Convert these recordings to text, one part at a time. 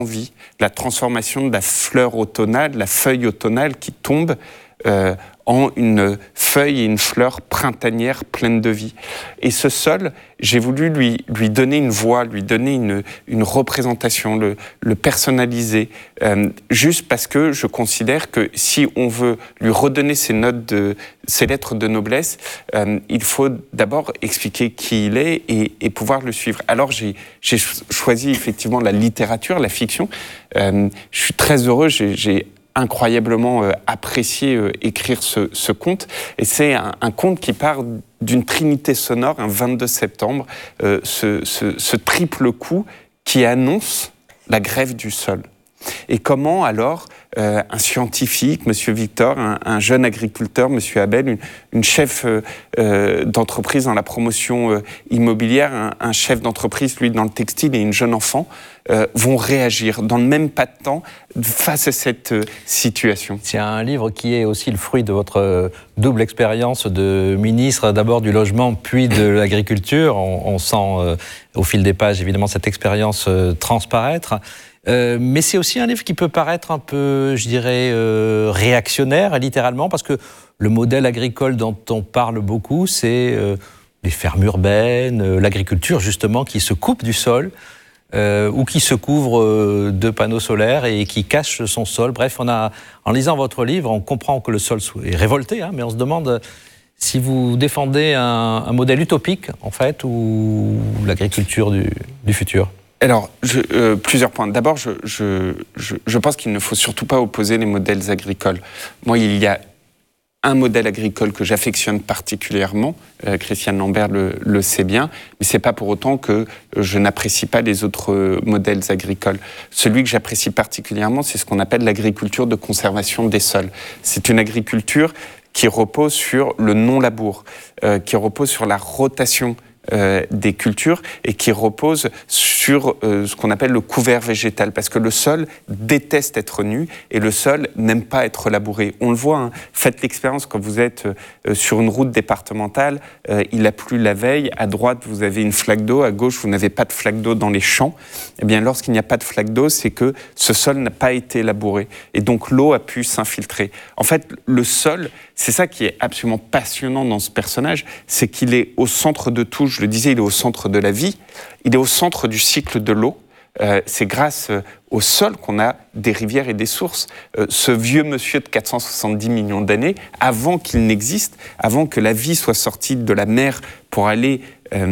vie, la transformation de la fleur automnale, la feuille automnale qui tombe en une feuille et une fleur printanière pleine de vie. Et ce sol, j'ai voulu lui donner une voix, lui donner une représentation, le personnaliser, juste parce que je considère que si on veut lui redonner ses lettres de noblesse, il faut d'abord expliquer qui il est et pouvoir le suivre. Alors j'ai choisi effectivement la littérature, la fiction. Je suis très heureux, j'ai incroyablement apprécié écrire ce conte. Et c'est un conte qui part d'une trinité sonore, un 22 septembre, ce triple coup qui annonce la grève du sol. Et comment alors un scientifique, Monsieur Victor, un jeune agriculteur, Monsieur Abel, une chef d'entreprise dans la promotion immobilière, un chef d'entreprise, lui, dans le textile, et une jeune enfant, vont réagir dans le même pas de temps face à cette situation. C'est un livre qui est aussi le fruit de votre double expérience de ministre, d'abord du logement, puis de l'agriculture. On sent au fil des pages, évidemment, cette expérience transparaître. Mais c'est aussi un livre qui peut paraître un peu, je dirais, réactionnaire, littéralement, parce que le modèle agricole dont on parle beaucoup, c'est les fermes urbaines, l'agriculture, justement, qui se coupe du sol, ou qui se couvre de panneaux solaires et qui cache son sol. Bref, en lisant votre livre, on comprend que le sol est révolté, mais on se demande si vous défendez un modèle utopique, en fait, ou l'agriculture du futur. Alors, plusieurs points. D'abord, je pense qu'il ne faut surtout pas opposer les modèles agricoles. Moi, il y a un modèle agricole que j'affectionne particulièrement, Christiane Lambert le sait bien, mais c'est pas pour autant que je n'apprécie pas les autres modèles agricoles. Celui que j'apprécie particulièrement, c'est ce qu'on appelle l'agriculture de conservation des sols. C'est une agriculture qui repose sur le non-labour, qui repose sur la rotation des cultures et qui repose sur ce qu'on appelle le couvert végétal, parce que le sol déteste être nu et le sol n'aime pas être labouré. On le voit, faites l'expérience quand vous êtes sur une route départementale, il a plu la veille, à droite vous avez une flaque d'eau, à gauche vous n'avez pas de flaque d'eau dans les champs. Eh bien lorsqu'il n'y a pas de flaque d'eau, c'est que ce sol n'a pas été labouré et donc l'eau a pu s'infiltrer. En fait, le sol, c'est ça qui est absolument passionnant dans ce personnage, c'est qu'il est au centre de tout. Je le disais, il est au centre de la vie, il est au centre du cycle de l'eau. C'est grâce au sol qu'on a des rivières et des sources. Ce vieux monsieur de 470 millions d'années, avant qu'il n'existe, avant que la vie soit sortie de la mer pour aller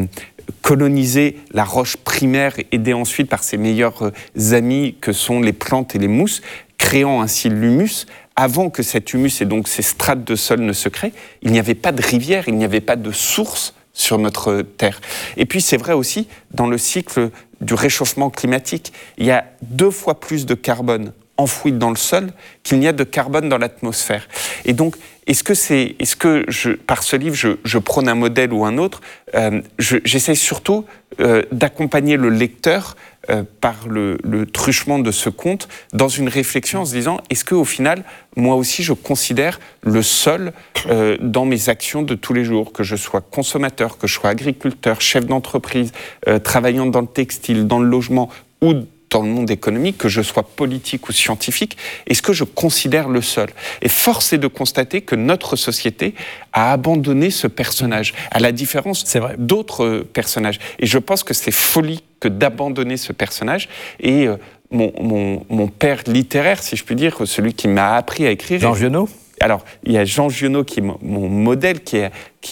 coloniser la roche primaire, aidée ensuite par ses meilleurs amis que sont les plantes et les mousses, créant ainsi l'humus. Avant que cet humus et donc ces strates de sol ne se créent, il n'y avait pas de rivière, il n'y avait pas de source sur notre Terre. Et puis c'est vrai aussi dans le cycle du réchauffement climatique. Il y a 2 fois plus de carbone enfoui dans le sol qu'il n'y a de carbone dans l'atmosphère. Et donc, par ce livre, je prône un modèle ou un autre, j'essaie surtout d'accompagner le lecteur par le truchement de ce conte dans une réflexion en se disant, est-ce qu'au final, moi aussi, je considère le sol dans mes actions de tous les jours, que je sois consommateur, que je sois agriculteur, chef d'entreprise, travaillant dans le textile, dans le logement ou dans le monde économique, que je sois politique ou scientifique, est-ce que je considère le sol ? Et force est de constater que notre société a abandonné ce personnage, à la différence d'autres personnages. Et je pense que c'est folie que d'abandonner ce personnage. Et mon père littéraire, si je puis dire, celui qui m'a appris à écrire... Jean Giono ? Alors, il y a Jean Giono qui est mon modèle, qui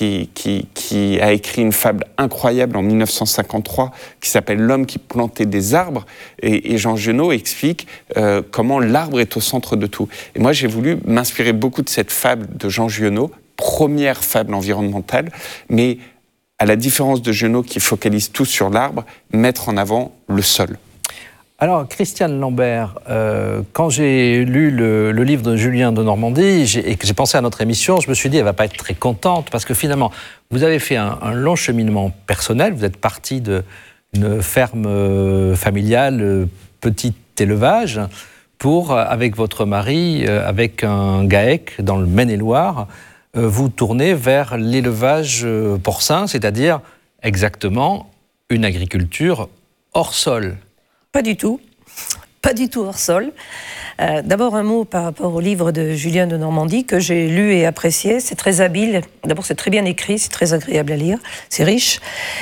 a écrit une fable incroyable en 1953 qui s'appelle « L'homme qui plantait des arbres ». Et Jean Giono explique comment l'arbre est au centre de tout. Et moi, j'ai voulu m'inspirer beaucoup de cette fable de Jean Giono, première fable environnementale, mais à la différence de Giono qui focalise tout sur l'arbre, mettre en avant le sol. Alors, Christiane Lambert, quand j'ai lu le livre de Julien de Normandie et que j'ai pensé à notre émission, je me suis dit, elle ne va pas être très contente, parce que finalement, vous avez fait un long cheminement personnel, vous êtes parti d'une ferme familiale, petit élevage, pour, avec votre mari, avec un GAEC dans le Maine-et-Loire, vous tourner vers l'élevage porcin, c'est-à-dire exactement une agriculture hors sol. Pas du tout. pas du tout hors sol. D'abord, un mot par rapport au livre de Julien de Normandie que j'ai lu et apprécié. C'est très habile. D'abord, c'est très bien écrit, c'est très agréable à lire, c'est riche.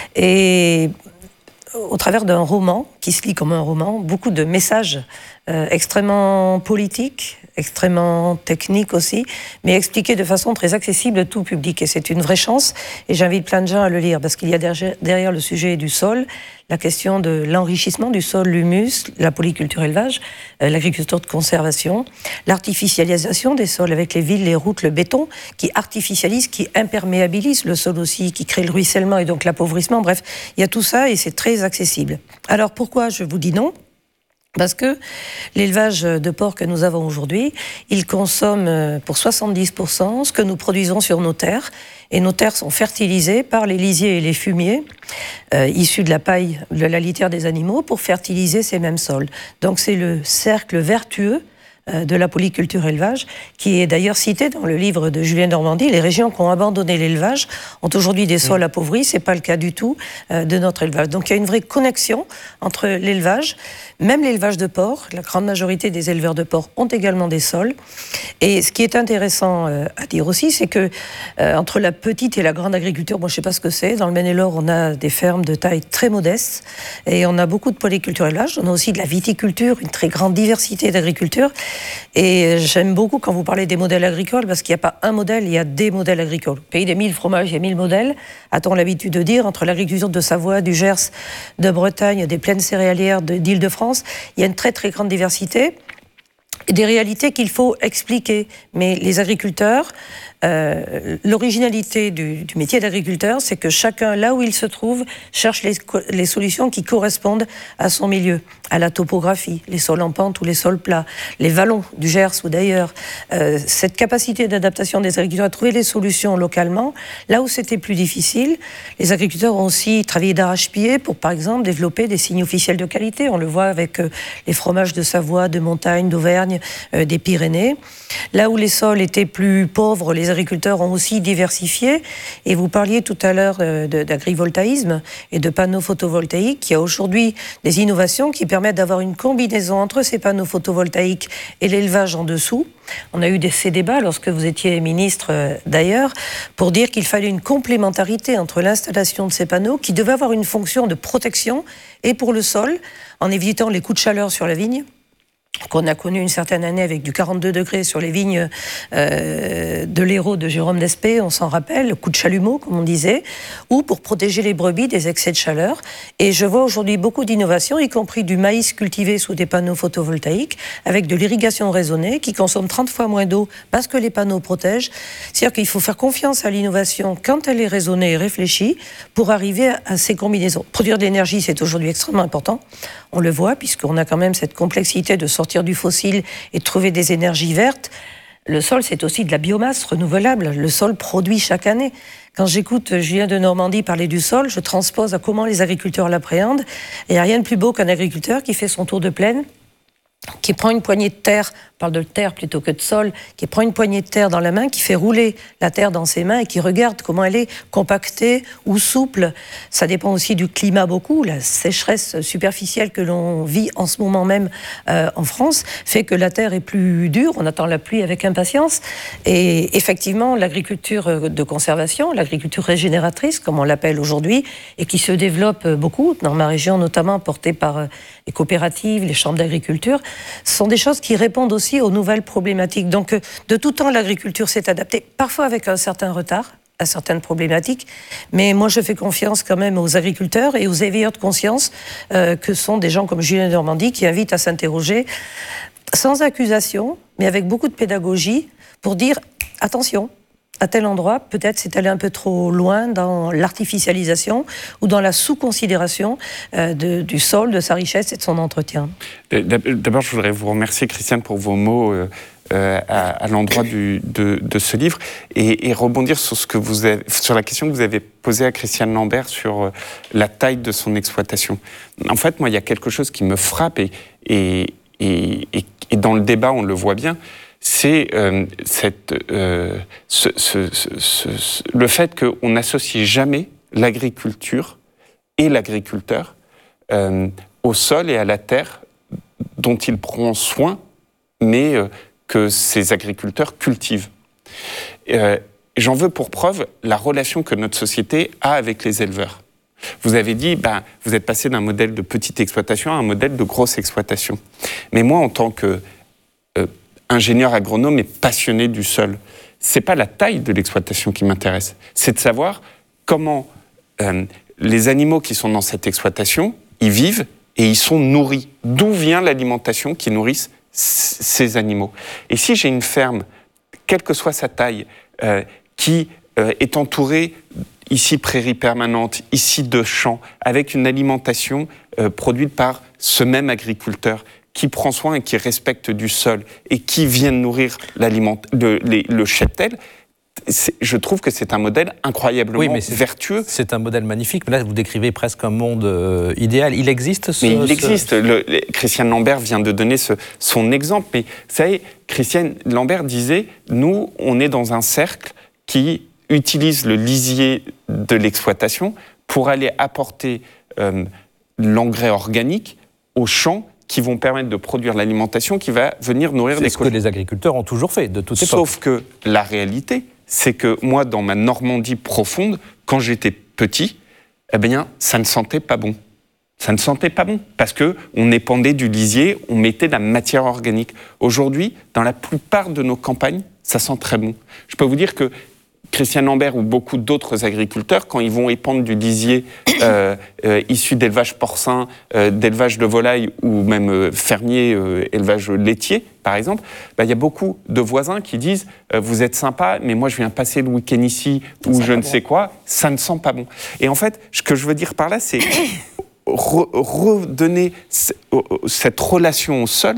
Et au travers d'un roman, qui se lit comme un roman, beaucoup de messages extrêmement politiques, extrêmement techniques aussi, mais expliqués de façon très accessible à tout public. Et c'est une vraie chance, et j'invite plein de gens à le lire, parce qu'il y a derrière le sujet du sol, la question de l'enrichissement du sol, l'humus, la polyculture élevage, l'agriculture de conservation, l'artificialisation des sols avec les villes, les routes, le béton, qui artificialise, qui imperméabilise le sol aussi, qui crée le ruissellement et donc l'appauvrissement. Bref, il y a tout ça et c'est très accessible. Alors pourquoi je vous dis non ? Parce que l'élevage de porc que nous avons aujourd'hui, il consomme pour 70% ce que nous produisons sur nos terres. Et nos terres sont fertilisées par les lisiers et les fumiers issus de la paille, de la litière des animaux, pour fertiliser ces mêmes sols. Donc c'est le cercle vertueux de la polyculture élevage, qui est d'ailleurs cité dans le livre de Julien Normandie. Les régions qui ont abandonné l'élevage ont aujourd'hui des sols appauvris, c'est pas le cas du tout de notre élevage. Donc il y a une vraie connexion entre l'élevage, même l'élevage de porc, la grande majorité des éleveurs de porc ont également des sols. Et ce qui est intéressant à dire aussi, c'est que entre la petite et la grande agriculture, moi je sais pas ce que c'est, dans le Maine-et-Loire on a des fermes de taille très modeste et on a beaucoup de polyculture élevage, on a aussi de la viticulture, une très grande diversité d'agriculture. Et j'aime beaucoup quand vous parlez des modèles agricoles, parce qu'il n'y a pas un modèle, il y a des modèles agricoles. Au pays des 1000 fromages, il y a 1000 modèles, a-t-on l'habitude de dire, entre l'agriculture de Savoie, du Gers, de Bretagne, des plaines céréalières d'Île-de-France, il y a une très très grande diversité, et des réalités qu'il faut expliquer. Mais les agriculteurs, l'originalité du métier d'agriculteur, c'est que chacun, là où il se trouve, cherche les solutions qui correspondent à son milieu, à la topographie, les sols en pente ou les sols plats, les vallons du Gers ou d'ailleurs. Cette capacité d'adaptation des agriculteurs à trouver les solutions localement, là où c'était plus difficile, les agriculteurs ont aussi travaillé d'arrache-pied pour, par exemple, développer des signes officiels de qualité. On le voit avec les fromages de Savoie, de Montagne, d'Auvergne, des Pyrénées. Là où les sols étaient plus pauvres, les agriculteurs ont aussi diversifié. Et vous parliez tout à l'heure d'agrivoltaïsme et de panneaux photovoltaïques. Il y a aujourd'hui des innovations qui permettent d'avoir une combinaison entre ces panneaux photovoltaïques et l'élevage en dessous. On a eu ces débats lorsque vous étiez ministre d'ailleurs, pour dire qu'il fallait une complémentarité entre l'installation de ces panneaux qui devaient avoir une fonction de protection et pour le sol, en évitant les coups de chaleur sur la vigne, qu'on a connu une certaine année avec du 42 degrés sur les vignes de l'Hérault de Jérôme d'Espée, on s'en rappelle, le coup de chalumeau, comme on disait, ou pour protéger les brebis des excès de chaleur. Et je vois aujourd'hui beaucoup d'innovations, y compris du maïs cultivé sous des panneaux photovoltaïques, avec de l'irrigation raisonnée, qui consomme 30 fois moins d'eau parce que les panneaux protègent. C'est-à-dire qu'il faut faire confiance à l'innovation quand elle est raisonnée et réfléchie pour arriver à ces combinaisons. Produire de l'énergie, c'est aujourd'hui extrêmement important. On le voit, puisqu'on a quand même cette complexité de sortir du fossile et de trouver des énergies vertes. Le sol, c'est aussi de la biomasse renouvelable. Le sol produit chaque année. Quand j'écoute Julien de Normandie parler du sol, je transpose à comment les agriculteurs l'appréhendent. Et il n'y a rien de plus beau qu'un agriculteur qui fait son tour de plaine, qui prend une poignée de terre, on parle de terre plutôt que de sol, qui prend une poignée de terre dans la main, qui fait rouler la terre dans ses mains et qui regarde comment elle est compactée ou souple. Ça dépend aussi du climat beaucoup. La sécheresse superficielle que l'on vit en ce moment même en France fait que la terre est plus dure, on attend la pluie avec impatience. Et effectivement, l'agriculture de conservation, l'agriculture régénératrice, comme on l'appelle aujourd'hui, et qui se développe beaucoup, dans ma région notamment, portée par les coopératives, les chambres d'agriculture, sont des choses qui répondent aussi aux nouvelles problématiques. Donc, de tout temps, l'agriculture s'est adaptée, parfois avec un certain retard à certaines problématiques, mais moi je fais confiance quand même aux agriculteurs et aux éveilleurs de conscience que sont des gens comme Julien Normandie qui invitent à s'interroger sans accusation, mais avec beaucoup de pédagogie pour dire attention, à tel endroit, peut-être c'est allé un peu trop loin dans l'artificialisation ou dans la sous-considération du sol, de sa richesse et de son entretien. D'abord, je voudrais vous remercier, Christiane, pour vos mots à l'endroit de ce livre et rebondir sur, sur la question que vous avez posée à Christiane Lambert sur la taille de son exploitation. En fait, moi, il y a quelque chose qui me frappe et dans le débat, on le voit bien, c'est le fait qu'on n'associe jamais l'agriculture et l'agriculteur au sol et à la terre dont il prend soin, mais que ces agriculteurs cultivent. J'en veux pour preuve la relation que notre société a avec les éleveurs. Vous avez dit, vous êtes passé d'un modèle de petite exploitation à un modèle de grosse exploitation. Mais moi, en tant qu'ingénieur agronome et passionné du sol, c'est pas la taille de l'exploitation qui m'intéresse. C'est de savoir comment les animaux qui sont dans cette exploitation, ils vivent et ils sont nourris. D'où vient l'alimentation qui nourrit ces animaux? Et si j'ai une ferme, quelle que soit sa taille, qui est entourée, ici prairie permanente, ici de champs, avec une alimentation produite par ce même agriculteur qui prend soin et qui respecte du sol et qui vient nourrir le cheptel, je trouve que c'est un modèle incroyablement vertueux. C'est un modèle magnifique, mais là vous décrivez presque un monde idéal. Il existe il existe. Christiane Lambert vient de donner son exemple. Mais vous savez, Christiane Lambert disait, nous, on est dans un cercle qui utilise le lisier de l'exploitation pour aller apporter l'engrais organique aux champs qui vont permettre de produire l'alimentation qui va venir nourrir les cochons. C'est ce que les agriculteurs ont toujours fait, de toute époque. Sauf que la réalité, c'est que moi, dans ma Normandie profonde, quand j'étais petit, ça ne sentait pas bon. Ça ne sentait pas bon, parce qu'on épandait du lisier, on mettait de la matière organique. Aujourd'hui, dans la plupart de nos campagnes, ça sent très bon. Je peux vous dire que Christiane Lambert ou beaucoup d'autres agriculteurs, quand ils vont épandre du lisier issu d'élevage porcin, d'élevage de volailles ou même fermier, élevage laitier, par exemple, il y a beaucoup de voisins qui disent « Vous êtes sympa, mais moi je viens passer le week-end ici ou je ne sais quoi, ça ne sent pas bon. » Et en fait, ce que je veux dire par là, c'est redonner cette relation au sol,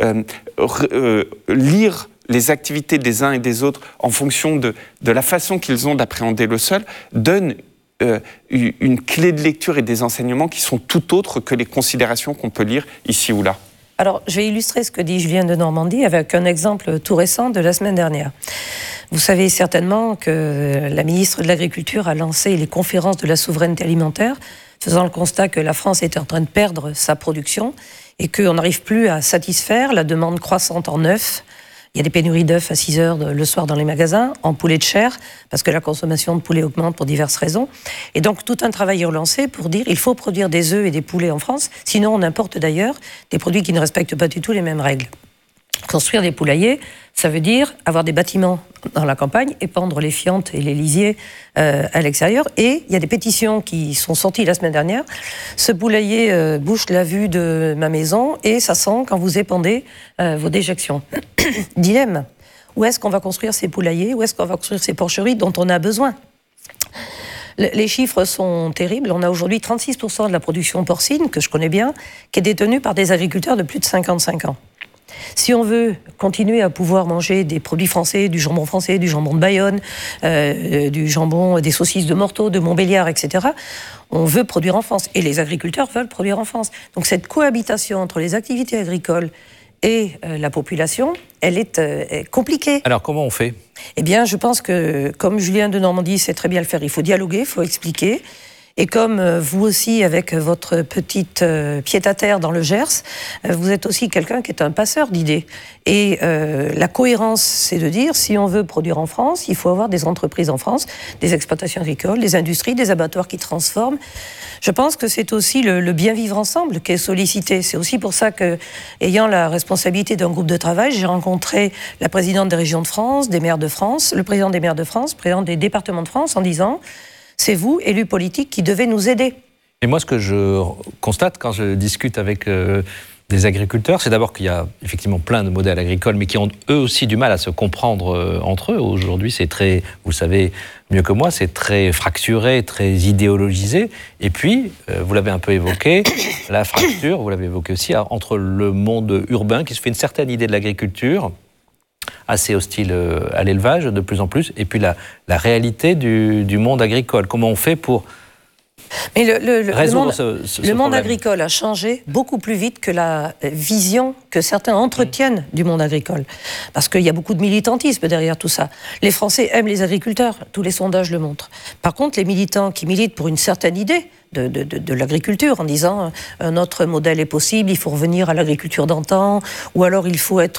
lire les activités des uns et des autres en fonction de la façon qu'ils ont d'appréhender le sol, donne une clé de lecture et des enseignements qui sont tout autres que les considérations qu'on peut lire ici ou là. Alors, je vais illustrer ce que dit Julien de Normandie avec un exemple tout récent de la semaine dernière. Vous savez certainement que la ministre de l'Agriculture a lancé les conférences de la souveraineté alimentaire, faisant le constat que la France était en train de perdre sa production et qu'on n'arrive plus à satisfaire la demande croissante en œufs. Il y a des pénuries d'œufs à 6 heures le soir dans les magasins, en poulet de chair, parce que la consommation de poulet augmente pour diverses raisons. Et donc, tout un travail est relancé pour dire qu'il faut produire des œufs et des poulets en France, sinon on importe d'ailleurs des produits qui ne respectent pas du tout les mêmes règles. Construire des poulaillers, ça veut dire avoir des bâtiments dans la campagne, épandre les fientes et les lisiers à l'extérieur. Et il y a des pétitions qui sont sorties la semaine dernière. Ce poulailler bouche la vue de ma maison et ça sent quand vous épandez vos déjections. Dilemme. Où est-ce qu'on va construire ces poulaillers? Où est-ce qu'on va construire ces porcheries dont on a besoin? Les chiffres sont terribles. On a aujourd'hui 36% de la production porcine, que je connais bien, qui est détenue par des agriculteurs de plus de 55 ans. Si on veut continuer à pouvoir manger des produits français, du jambon de Bayonne, du jambon, des saucisses de Morteau, de Montbéliard, etc., on veut produire en France. Et les agriculteurs veulent produire en France. Donc cette cohabitation entre les activités agricoles et la population, elle est compliquée. Alors comment on fait? Eh bien, je pense que, comme Julien de Normandie sait très bien le faire, il faut dialoguer, il faut expliquer. Et comme vous aussi, avec votre petite pied-à-terre dans le Gers, vous êtes aussi quelqu'un qui est un passeur d'idées. Et la cohérence, c'est de dire, si on veut produire en France, il faut avoir des entreprises en France, des exploitations agricoles, des industries, des abattoirs qui transforment. Je pense que c'est aussi le bien vivre ensemble qui est sollicité. C'est aussi pour ça que, ayant la responsabilité d'un groupe de travail, j'ai rencontré la présidente des régions de France, des maires de France, le président des maires de France, le président des départements de France, en disant... C'est vous, élus politiques, qui devez nous aider. Et moi, ce que je constate quand je discute avec des agriculteurs, c'est d'abord qu'il y a effectivement plein de modèles agricoles, mais qui ont eux aussi du mal à se comprendre entre eux. Aujourd'hui, c'est très, vous le savez mieux que moi, c'est très fracturé, très idéologisé. Et puis, vous l'avez un peu évoqué, la fracture, vous l'avez évoqué aussi, entre le monde urbain, qui se fait une certaine idée de l'agriculture, assez hostile à l'élevage de plus en plus, et puis la réalité du monde agricole. Comment on fait pour résoudre ce monde agricole a changé beaucoup plus vite que la vision que certains entretiennent du monde agricole. Parce qu'il y a beaucoup de militantisme derrière tout ça. Les Français aiment les agriculteurs, tous les sondages le montrent. Par contre, les militants qui militent pour une certaine idée de l'agriculture en disant un autre modèle est possible, il faut revenir à l'agriculture d'antan, ou alors il faut être